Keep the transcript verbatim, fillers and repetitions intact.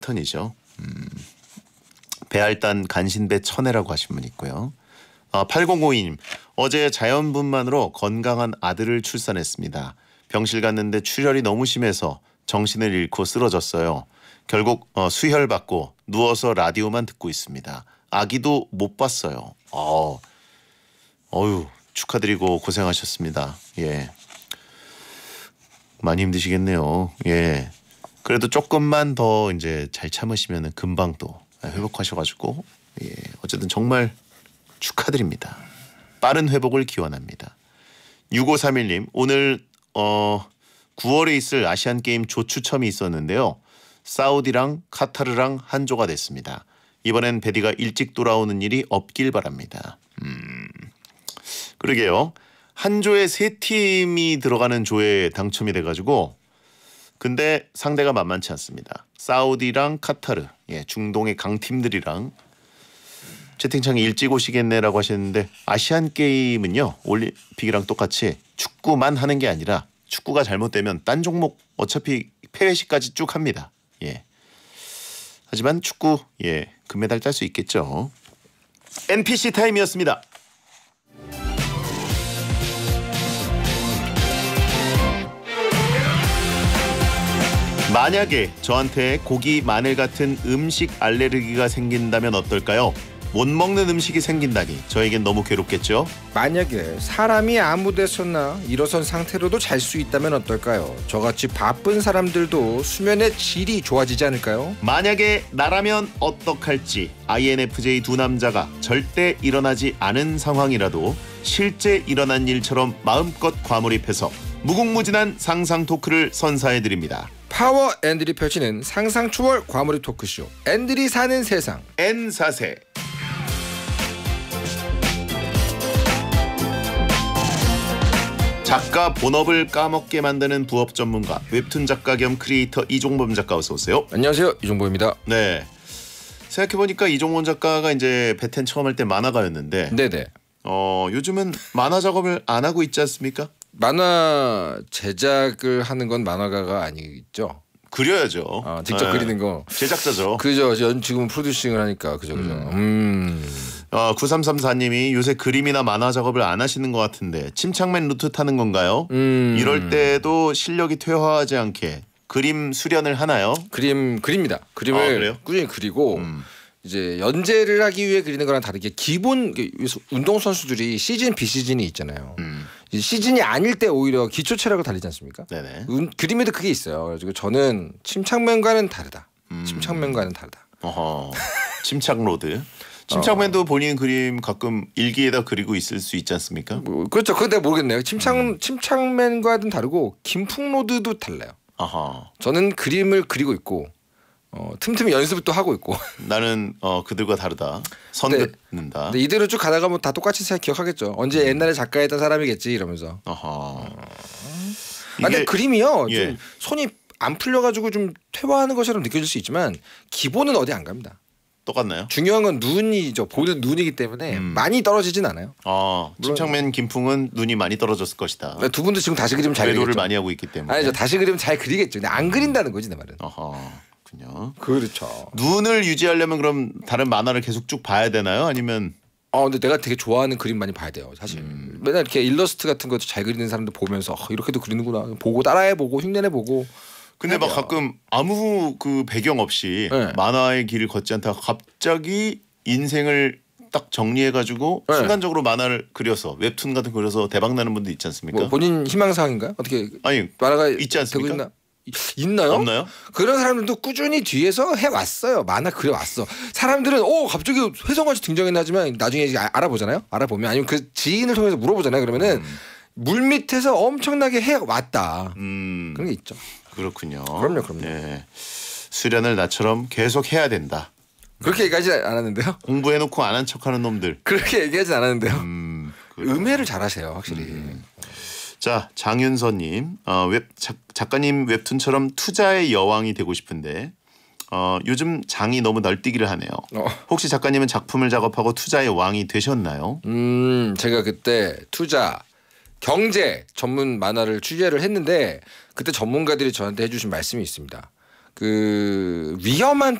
턴이죠. 음, 배알단 간신배 천혜라고 하신 분 있고요. 아, 팔공오이 님 어제 자연분만으로 건강한 아들을 출산했습니다. 병실 갔는데 출혈이 너무 심해서 정신을 잃고 쓰러졌어요. 결국 어, 수혈 받고 누워서 라디오만 듣고 있습니다. 아기도 못 봤어요. 어, 어유 축하드리고 고생하셨습니다. 예, 많이 힘드시겠네요. 예, 그래도 조금만 더 이제 잘 참으시면 금방 또 회복하셔가지고 예, 어쨌든 정말 축하드립니다. 빠른 회복을 기원합니다. 육오삼일 님 오늘 어, 구월에 있을 아시안게임 조추첨이 있었는데요. 사우디랑 카타르랑 한조가 됐습니다. 이번엔 베디가 일찍 돌아오는 일이 없길 바랍니다. 음, 그러게요. 한조에 세 팀이 들어가는 조에 당첨이 돼가지고 근데 상대가 만만치 않습니다. 사우디랑 카타르, 예, 중동의 강팀들이랑 채팅창에 일찍 오시겠네라고 하셨는데 아시안 게임은요 올림픽이랑 똑같이 축구만 하는 게 아니라 축구가 잘못되면 딴 종목 어차피 패배시까지 쭉 합니다. 예. 하지만 축구 예 금메달 딸 수 있겠죠. 엔피씨 타임이었습니다. 만약에 저한테 고기, 마늘 같은 음식 알레르기가 생긴다면 어떨까요? 못 먹는 음식이 생긴다니 저에겐 너무 괴롭겠죠? 만약에 사람이 아무 데서나 일어선 상태로도 잘 수 있다면 어떨까요? 저같이 바쁜 사람들도 수면의 질이 좋아지지 않을까요? 만약에 나라면 어떡할지 아이엔에프제이 두 남자가 절대 일어나지 않은 상황이라도 실제 일어난 일처럼 마음껏 과몰입해서 무궁무진한 상상 토크를 선사해드립니다. 파워 앤들이 펼치는 상상 초월 과몰입 토크쇼 앤들이 사는 세상 N사세. 작가 본업을 까먹게 만드는 부업 전문가 웹툰 작가 겸 크리에이터 이종범 작가 어서 오세요. 안녕하세요, 이종범입니다. 네, 생각해보니까 이종범 작가가 이제 베텐 처음 할 때 만화가였는데 네네. 어 요즘은 만화 작업을 안 하고 있지 않습니까? 만화 제작을 하는 건 만화가가 아니죠. 그려야죠. 아, 직접 네. 그리는 거. 제작자죠. 그죠. 연 지금 프로듀싱을 하니까 그죠, 그죠. 음. 음. 어, 구삼삼사 님이 요새 그림이나 만화 작업을 안 하시는 것 같은데 침착맨 루트 타는 건가요? 음. 이럴 때도 실력이 퇴화하지 않게 그림 수련을 하나요? 그림 그립니다. 그림을 아, 그래요? 꾸준히 그리고 음. 이제 연재를 하기 위해 그리는 거랑 다르게 기본 운동 선수들이 시즌 비시즌이 있잖아요. 음. 시즌이 아닐 때 오히려 기초 체력을 달리지 않습니까? 네네. 음, 그림에도 그게 있어요. 그래서 저는 침착맨과는 다르다. 음. 침착맨과는 다르다. 어허. 침착 로드. 침착맨도 본인 그림 가끔 일기에다 그리고 있을 수 있지 않습니까? 뭐, 그렇죠. 그건 내가 모르겠네요. 침착 음. 침착맨과는 다르고 김풍로드도 달라요. 아하. 저는 그림을 그리고 있고 어, 틈틈이 연습도 하고 있고. 나는 어, 그들과 다르다. 선 네. 긋는다. 근데 이대로 쭉 가다가 뭐 다 똑같이 잘 기억하겠죠. 언제 옛날에 작가였던 사람이겠지 이러면서. 아하. 아, 근데 그림이요. 예. 좀 손이 안 풀려가지고 좀 퇴화하는 것처럼 느껴질 수 있지만 기본은 어디 안 갑니다. 똑같나요? 중요한 건 눈이죠. 보는 눈이기 때문에 음. 많이 떨어지진 않아요. 아, 침착맨 김풍은 눈이 많이 떨어졌을 것이다. 두 분도 지금 다시 그리면 잘 그리겠죠. 궤도를 많이 하고 있기 때문에. 아니죠. 다시 그리면 잘 그리겠죠. 근데 안 그린다는 거지 내 말은. 아하. 그렇군요. 그렇죠. 눈을 유지하려면 그럼 다른 만화를 계속 쭉 봐야 되나요? 아니면 어 근데 내가 되게 좋아하는 그림 많이 봐야 돼요. 사실 음. 맨날 이렇게 일러스트 같은 것도 잘 그리는 사람들 보면서 어, 이렇게도 그리는구나 보고 따라해보고 흉내내보고. 근데 막 가끔 아무 그 배경 없이 네. 만화의 길을 걷지 않다가 갑자기 인생을 딱 정리해가지고 네. 순간적으로 만화를 그려서 웹툰 같은 거 그려서 대박 나는 분도 있지 않습니까? 뭐 본인 희망사항인가요? 어떻게 아니 만화가 있지 않습니까? 되고 있나? 있나요? 없나요? 그런 사람들도 꾸준히 뒤에서 해왔어요. 만화 그려왔어. 사람들은 오 갑자기 혜성같이 등장했나 하지만 나중에 이제 알아보잖아요. 알아보면 아니면 그 지인을 통해서 물어보잖아요. 그러면은 음. 물 밑에서 엄청나게 해왔다. 음, 그런 게 있죠. 그렇군요. 그럼요, 그럼요. 네. 수련을 나처럼 계속 해야 된다. 그렇게 얘기하지 않았는데요. 공부해놓고 안 한 척하는 놈들. 그렇게 얘기하지 않았는데요. 음, 음해를 잘하세요, 확실히. 음. 자, 장윤서님, 어, 웹 작, 작가님 웹툰처럼 투자의 여왕이 되고 싶은데 어, 요즘 장이 너무 널뛰기를 하네요. 어. 혹시 작가님은 작품을 작업하고 투자의 왕이 되셨나요? 음, 제가 그때 투자, 경제 전문 만화를 취재를 했는데 그때 전문가들이 저한테 해주신 말씀이 있습니다. 그 위험한